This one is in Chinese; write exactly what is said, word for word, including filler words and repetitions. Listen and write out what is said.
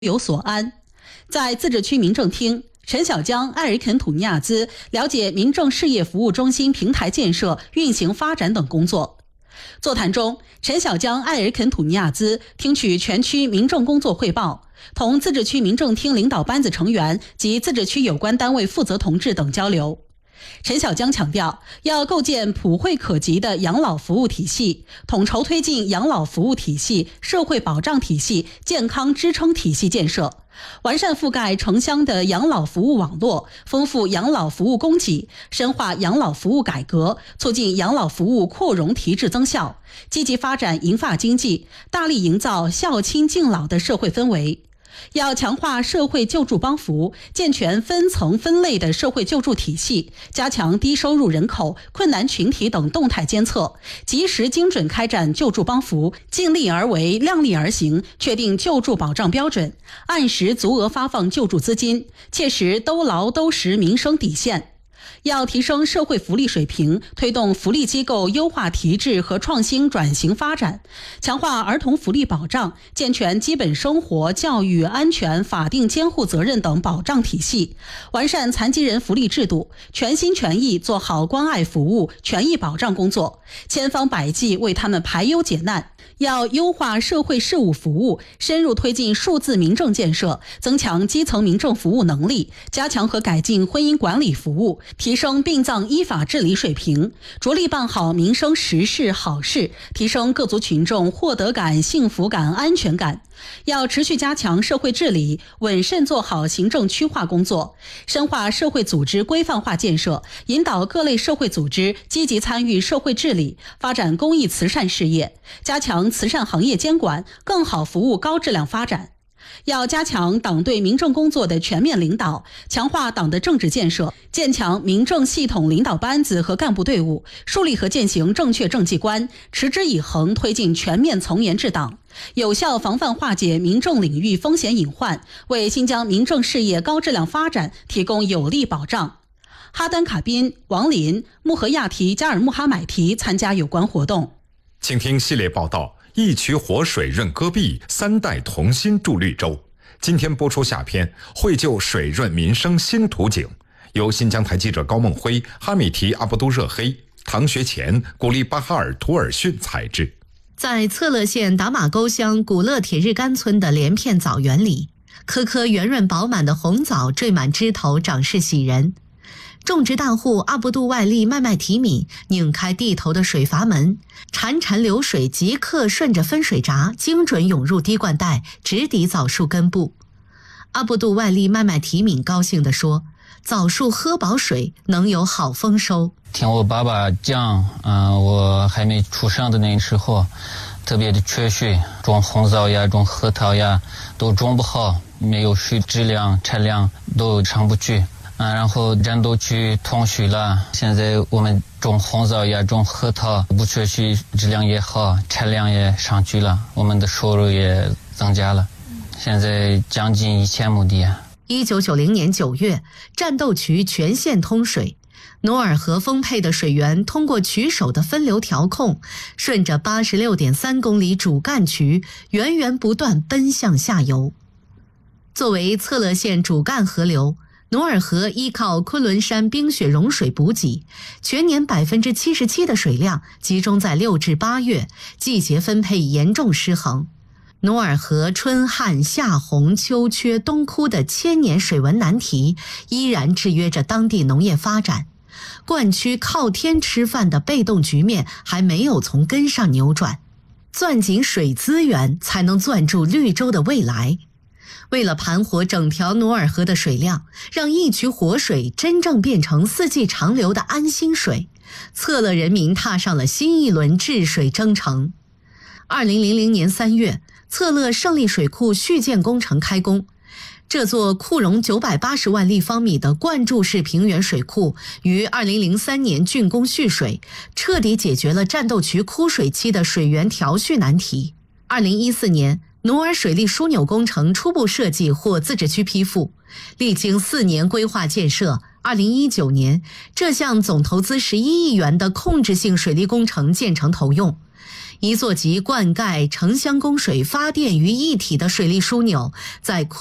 有所安。在自治区民政厅，陈小江、埃尔肯土尼亚兹了解民政事业服务中心平台建设、运行发展等工作。座谈中，陈小江、埃尔肯土尼亚兹听取全区民政工作汇报，同自治区民政厅领导班子成员及自治区有关单位负责同志等交流。陈小江强调，要构建普惠可及的养老服务体系，统筹推进养老服务体系、社会保障体系、健康支撑体系建设，完善覆盖城乡的养老服务网络，丰富养老服务供给，深化养老服务改革，促进养老服务扩容提质增效，积极发展银发经济，大力营造孝亲敬老的社会氛围。要强化社会救助帮扶，健全分层分类的社会救助体系，加强低收入人口、困难群体等动态监测，及时精准开展救助帮扶，尽力而为、量力而行，确定救助保障标准，按时足额发放救助资金，切实兜牢兜实民生底线。要提升社会福利水平，推动福利机构优化提质和创新转型发展，强化儿童福利保障，健全基本生活、教育、安全、法定监护责任等保障体系，完善残疾人福利制度，全心全意做好关爱服务、权益保障工作，千方百计为他们排忧解难。要优化社会事务服务，深入推进数字民政建设，增强基层民政服务能力，加强和改进婚姻管理服务，提升殡葬依法治理水平，着力办好民生实事好事，提升各族群众获得感、幸福感、安全感。要持续加强社会治理，稳慎做好行政区划工作，深化社会组织规范化建设，引导各类社会组织积极参与社会治理，发展公益慈善事业，加强慈善行业监管，更好服务高质量发展。要加强党对民政工作的全面领导，强化党的政治建设，建强民政系统领导班子和干部队伍，树立和践行正确政绩观，持之以恒推进全面从严治党，有效防范化解民政领域风险隐患，为新疆民政事业高质量发展提供有力保障。哈丹卡宾、王林、穆合亚提加尔穆哈买提参加有关活动。 请听系列报道：一渠活水润戈壁，三代同心筑绿洲。今天播出下篇，绘就水润民生新图景，由新疆台记者高梦辉、哈米提阿布都热黑、唐学前、古力巴哈尔图尔逊采制。 在策勒县达马沟乡古勒铁日干村的连片枣园里，颗颗圆润饱满的红枣缀满枝头，长势喜人。种植大户阿布杜外利麦麦提米拧开地头的水阀门，潺潺流水即刻顺着分水闸精准涌入滴灌带，直抵枣树根部。阿布杜外利麦麦提米高兴地说，枣树喝饱水，能有好丰收。 听我爸爸讲，嗯、呃，我还没出生的那时候特别的缺水，种红枣呀，种核桃呀都种不好，没有水质量产量都上不去。啊，然后人都去通水了，现在我们种红枣呀，种核桃，不缺水，质量也好，产量也上去了，我们的收入也增加了，现在将近一千亩地。 一九九零年九月，战斗渠全线通水，努尔河丰沛的水源通过渠首的分流调控，顺着八十六点三公里主干渠源源不断奔向下游。作为策勒县主干河流，努尔河依靠昆仑山冰雪融水补给，全年百分之七十七的水量集中在六至八月，季节分配严重失衡。努尔河春旱夏洪秋缺冬枯的千年水文难题依然制约着当地农业发展，灌区靠天吃饭的被动局面还没有从根上扭转，攥紧水资源才能攥住绿洲的未来。为了盘活整条努尔河的水量，让一渠活水真正变成四季长流的安心水，策勒人民踏上了新一轮治水征程。二零零零年三月，策勒胜利水库续建工程开工。这座库容九百八十万立方米的灌注式平原水库于二零零三年竣工蓄水，彻底解决了战斗渠枯水期的水源调蓄难题。二零一四年，努尔水利枢纽工程初步设计获自治区批复，历经四年规划建设，二零一九年，这项总投资十一亿元的控制性水利工程建成投用。 一座集灌溉、城乡供水、发电于一体的水利枢纽，在